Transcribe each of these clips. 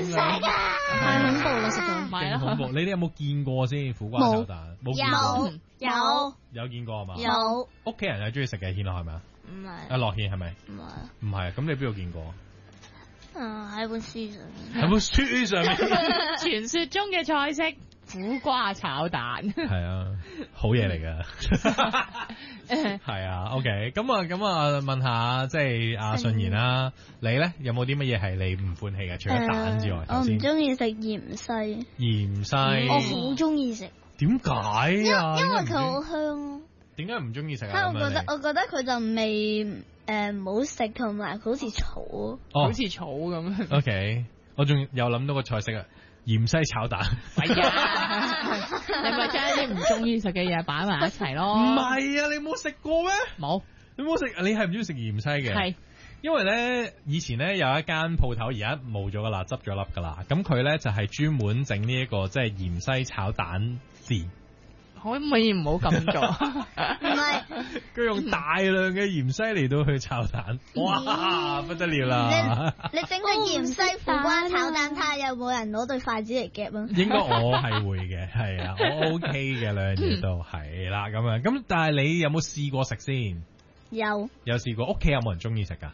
食啊！ 太恐怖啦，實在。 係啦，恐怖。你哋有冇見過先苦瓜炒蛋？冇見過。有見過係嘛？ 有。 屋企人係中意食嘅，軒樂係咪啊？ 唔係。 阿樂軒係咪？ 唔係。 唔係，咁你邊度見過？ 喺本書上面。 喺本書上面。 傳說中嘅菜式苦瓜炒蛋。 係啊，好嘢嚟㗎。係啊 ，OK，咁啊，問下即係阿順賢啦，你咧有冇啲乜嘢係你唔歡喜嘅？除咗蛋之外， 我唔中意食芫茜。 芫茜， 我好中意食。 點解啊？ 因為佢好香。點解唔中意食啊？ 我覺得佢陣味唔好食，同埋好似草， 好似草咁。 OK， 我仲有諗到個菜式啊。芫茜炒蛋， 係啊！你咪將啲唔中意食嘅嘢擺埋一齊咯。 唔係啊，你冇食過咩？ 冇， 你冇食，你係唔中意食芫茜嘅？ 係， 因為咧以前咧有一間鋪頭，而家冇咗噶啦，執咗笠噶啦。咁佢咧就係專門整呢一個即係芫茜炒蛋戰。 可唔可以唔好咁做？ 唔係， 佢用大量嘅芫茜嚟到去炒蛋，哇不得了啦！ 你整個芫茜苦瓜炒蛋，睇下有冇人攞對筷子嚟夾啊？ 應該我係會嘅，係啊，我 OK 嘅兩樣嘢都係啦咁樣。咁但係你有冇試過食先？有試過，屋企有冇人中意食噶？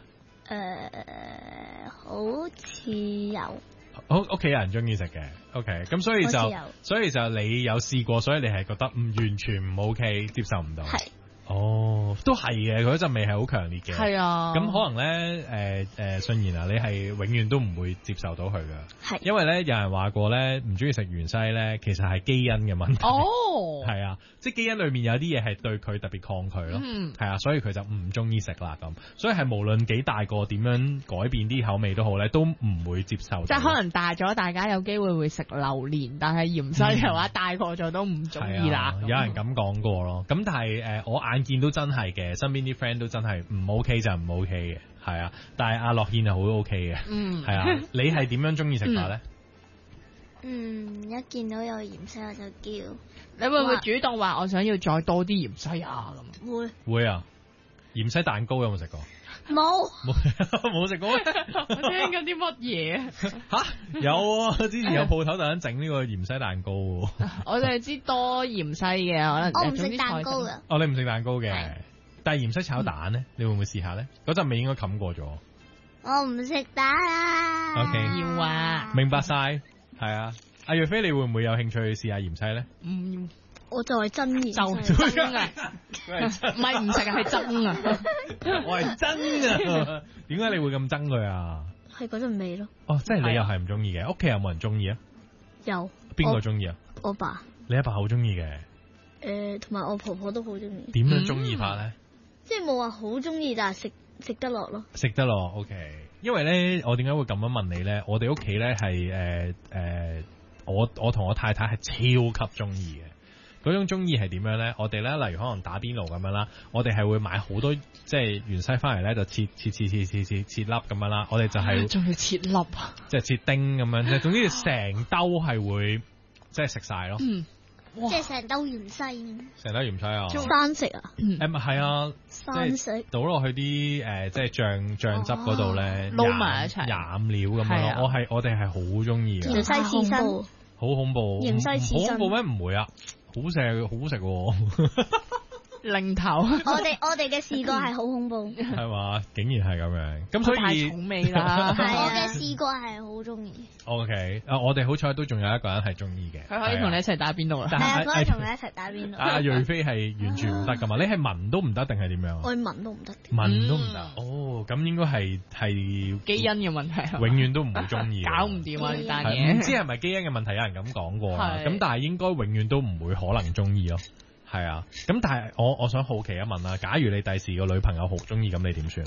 好似有。 屋企有人中意食嘅 ，OK， 咁所以就你有試過，所以你係覺得完全唔 OK， 接受唔到。係。哦，都係嘅，佢嗰陣味係好強烈嘅。 係啊。咁可能咧，順賢啊，你係永遠都唔會接受到佢㗎。 係。 因為咧，有人話過咧，唔中意食芫茜咧，其實係基因嘅問題。 哦。 係啊，即係基因裏面有啲嘢係對佢特別抗拒咯。係啊，所以佢就唔中意食啦咁。所以係無論幾大個點樣改變啲口味都好咧，都唔會接受。 即係可能大咗，大家有機會會食榴蓮，但係芫茜嘅話，大個咗都唔中意啦。 有人咁講過咯。咁但係我眼見到真係嘅，身邊啲 friend 都真係唔 OK 就唔 OK 嘅，係啊。但係阿樂軒係好 OK 嘅，係啊。你係點樣中意食法咧？ 一見到有芫茜我就叫。 你會唔會主動話我想要再多啲芫茜啊？咁會啊。芫茜蛋糕有冇食過？冇食過咩？ 我聽緊啲乜嘢？ 吓有啊！之前有鋪頭特登整呢個芫茜蛋糕。 我就係知多芫茜嘅，可能我唔食蛋糕嘅。 哦，你唔食蛋糕嘅，但係芫茜炒蛋咧，你會唔會試下咧？嗰陣味應該冚過咗。 我唔食蛋啊。 OK， 要啊， 明白晒，係啊。阿若飛，你會唔會有興趣去試下芫茜咧？ 我就係真芫茜， 真啊，唔係唔食啊，係真啊， 我係真啊。點解你會咁憎佢啊？ 係嗰陣味咯。 哦，即係你又係唔中意嘅，屋企有冇人中意啊？ 有。 邊個中意啊？ 我爸。 你阿爸好中意嘅。 同埋我婆婆都好中意。 點樣中意法咧？ 即係冇話好中意，但係食得落咯。 食得落 ，OK。因為咧，我點解會咁樣問你咧？我哋屋企咧係我同我太太係超級中意嘅。嗰種中意係點樣咧？我哋咧，例如可能打邊爐咁樣啦，我哋係會買好多即係芫茜翻嚟咧，就切粒咁樣啦。我哋就係仲要切粒啊， 即係切丁咁樣啫。總之成兜係會即係食晒咯。 即係成兜芫茜。 成兜芫茜啊！ 生食啊？ 係啊， 生食倒落去啲即係醬汁嗰度咧， 撈埋一齊醃料咁樣咯。我哋係好中意嘅。 芫茜刺身， 好恐怖。 芫茜刺身， 好恐怖咩？唔會啊！好食喎。 零頭， 我哋嘅試過係好恐怖， 係嘛？竟然係咁樣，咁所以太重味啦。 我嘅試過係好中意。 OK，我哋好彩都仲有一個人係中意嘅， 佢可以同你一齊打邊爐啦。 係啊，可以同你一齊打邊爐。 阿瑞飛係完全唔得噶嘛？你係聞都唔得定係點樣啊？ 我聞都唔得。 聞都唔得。哦，咁應該係基因嘅問題， 永遠都唔會中意， 搞唔掂啊呢單嘢。 唔知係咪基因嘅問題？有人咁講過啦。咁但係應該永遠都唔會可能中意咯。係啊，咁但係我想好奇一問啦，假如你第時個女朋友好中意，咁你點算啊？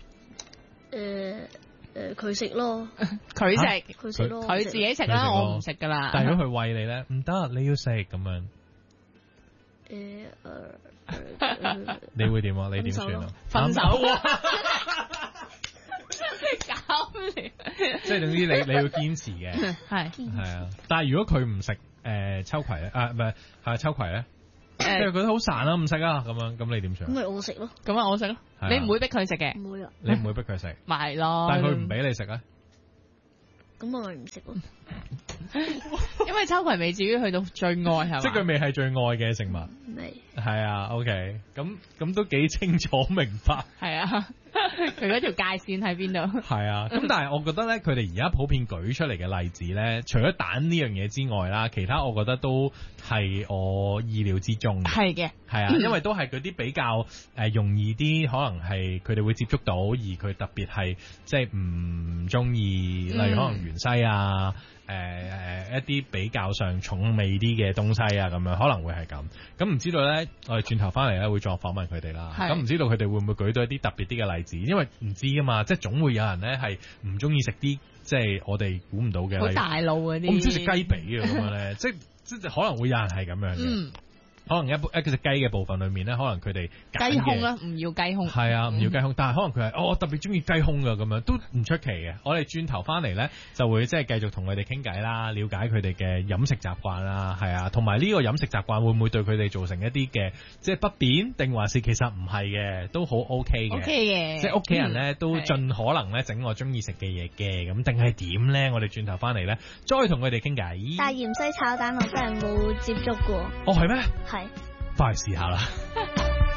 佢食咯， 佢食， 佢食咯， 佢自己食啦，我唔食噶啦。 但係如果佢餵你咧，唔得，你要食咁樣。你會點啊？你點算啊？ 分手。搞唔掂。 即係總之你要堅持嘅， 係啊。但係如果佢唔食秋葵咧，唔係秋葵咧，即係覺得好孱啊，唔食啊咁樣，咁你點算？ 咁咪我食咯， 咁啊我食咯，你唔會逼佢食嘅， 唔會啊， 你唔會逼佢食， 咪咯。 但係佢唔俾你食咧， 咁我咪唔食咯。 因為秋葵未至於去到最愛係嘛？ 即係佢未係最愛嘅食物。 未係啊，OK，咁都幾清楚明白。 係啊，佢嗰條界線喺邊度？ 係啊，咁但係我覺得咧，佢哋而家普遍舉出嚟嘅例子咧，除咗蛋呢樣嘢之外啦，其他我覺得都係我意料之中嘅。 係嘅， 係啊，因為都係嗰啲比較容易啲，可能係佢哋會接觸到，而佢特別係即係唔中意，例如可能芫茜啊。一啲比較上重味啲嘅東西啊，咁樣可能會係咁。咁唔知道咧，我哋轉頭翻嚟咧會再訪問佢哋啦。咁唔知道佢哋會唔會舉到一啲特別啲嘅例子？因為唔知噶嘛，即係總會有人咧係唔中意食啲即係我哋估唔到嘅。 好大路嗰啲。 我唔中意食雞髀啊咁樣咧，即係可能會有人係咁樣嘅。可能一隻雞嘅部分裏面咧，可能佢哋雞胸啦，唔要雞胸。 係啊，唔要雞胸，但係可能佢係我特別中意雞胸㗎，咁樣都唔出奇嘅。我哋轉頭翻嚟咧，就會即係繼續同佢哋傾偈啦，了解佢哋嘅飲食習慣啦，係啊，同埋呢個飲食習慣會唔會對佢哋造成一啲嘅即係不便，定還是其實唔係嘅，都好 OK 嘅。 OK 嘅， 即係屋企人咧都盡可能咧整我中意食嘅嘢嘅，咁定係點咧？我哋轉頭翻嚟咧，再同佢哋傾偈。 但係芫茜炒蛋我真係冇接觸過。 哦，係咩？ 係。 翻嚟試下啦。